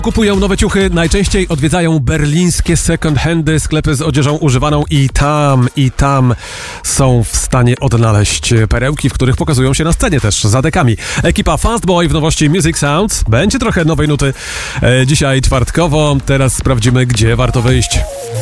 Kupują nowe ciuchy, najczęściej odwiedzają berlińskie second handy, sklepy z odzieżą używaną i tam są w stanie odnaleźć perełki, w których pokazują się na scenie też za dekami. Ekipa Fastboy w nowości Music Sounds. Będzie trochę nowej nuty dzisiaj czwartkowo. Teraz sprawdzimy, gdzie warto wyjść.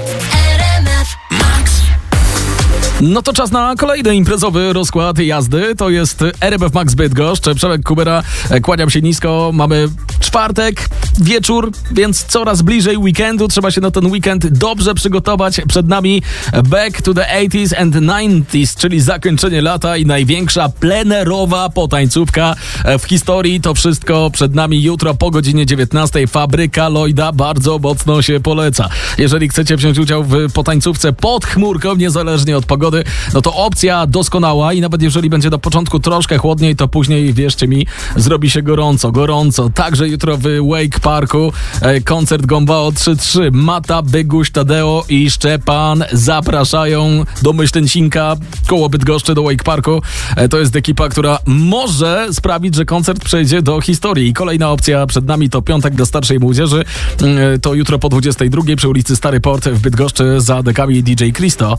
No to czas na kolejny imprezowy rozkład jazdy. To jest RMF Max Bydgoszcz. Przemek Kubera, kłaniam się nisko. Mamy czwartek, wieczór, więc coraz bliżej weekendu. Trzeba się na ten weekend dobrze przygotować. Przed nami Back to the 80s and 90s, czyli zakończenie lata i największa plenerowa potańcówka w historii. To wszystko przed nami jutro po godzinie 19. Fabryka Lloyda bardzo mocno się poleca. Jeżeli chcecie wziąć udział w potańcówce pod chmurką, niezależnie od pogody, no to opcja doskonała i nawet jeżeli będzie na początku troszkę chłodniej, to później, wierzcie mi, zrobi się gorąco. Także jutro w Wake Parku koncert Gombao 3-3. Mata, Byguś, Tadeo i Szczepan zapraszają do Myślęcinka koło Bydgoszczy, do Wake Parku. To jest ekipa, która może sprawić, że koncert przejdzie do historii. I kolejna opcja przed nami to piątek dla starszej młodzieży. To jutro po 22 przy ulicy Stary Port w Bydgoszczy za dekami DJ Christo.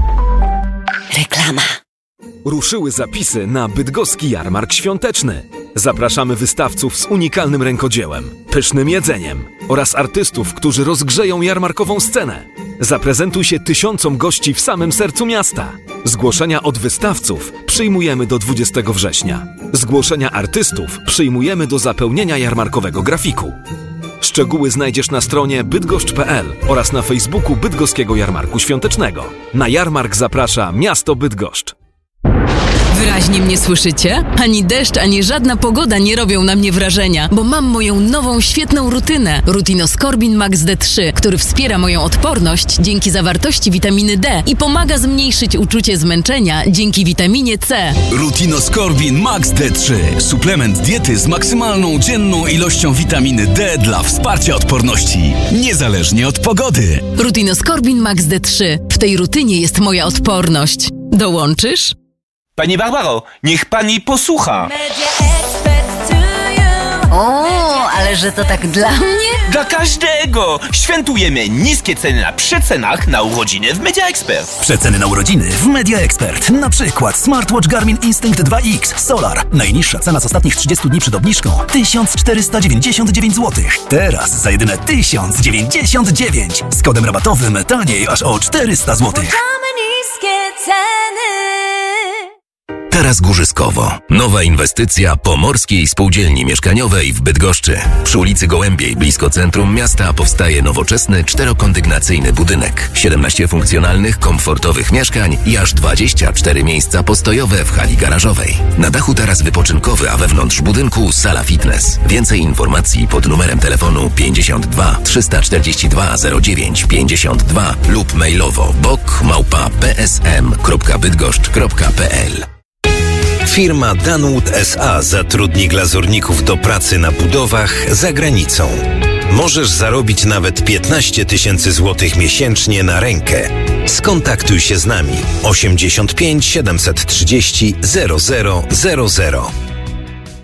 Reklama. Ruszyły zapisy na bydgoski jarmark świąteczny. Zapraszamy wystawców z unikalnym rękodziełem, pysznym jedzeniem oraz artystów, którzy rozgrzeją jarmarkową scenę. Zaprezentuj się tysiącom gości w samym sercu miasta. Zgłoszenia od wystawców przyjmujemy do 20 września. Zgłoszenia artystów przyjmujemy do zapełnienia jarmarkowego grafiku. Szczegóły znajdziesz na stronie bydgoszcz.pl oraz na Facebooku Bydgoskiego Jarmarku Świątecznego. Na jarmark zaprasza miasto Bydgoszcz. Wyraźnie mnie słyszycie? Ani deszcz, ani żadna pogoda nie robią na mnie wrażenia, bo mam moją nową, świetną rutynę. Rutinoskorbin Max D3, który wspiera moją odporność dzięki zawartości witaminy D i pomaga zmniejszyć uczucie zmęczenia dzięki witaminie C. Rutinoskorbin Max D3. Suplement diety z maksymalną dzienną ilością witaminy D dla wsparcia odporności, niezależnie od pogody. Rutinoskorbin Max D3. W tej rutynie jest moja odporność. Dołączysz? Pani Barbaro, niech pani posłucha. O, ale że to tak dla mnie? Dla każdego! Świętujemy niskie ceny na przecenach na urodziny w Media Expert. Przeceny na urodziny w Media Expert. Na przykład smartwatch Garmin Instinct 2X Solar. Najniższa cena z ostatnich 30 dni przed obniżką 1499 zł. Teraz za jedyne 1099. Z kodem rabatowym taniej aż o 400 zł. Niskie ceny. Teraz Górzyskowo. Nowa inwestycja Pomorskiej Spółdzielni Mieszkaniowej w Bydgoszczy. Przy ulicy Gołębiej, blisko centrum miasta, powstaje nowoczesny, czterokondygnacyjny budynek. 17 funkcjonalnych, komfortowych mieszkań i aż 24 miejsca postojowe w hali garażowej. Na dachu taras wypoczynkowy, a wewnątrz budynku sala fitness. Więcej informacji pod numerem telefonu 52 342 09 52 lub mailowo bok@psm.bydgoszcz.pl. Firma Danwood S.A. zatrudni glazurników do pracy na budowach za granicą. Możesz zarobić nawet 15 000 złotych miesięcznie na rękę. Skontaktuj się z nami 85 730 0000.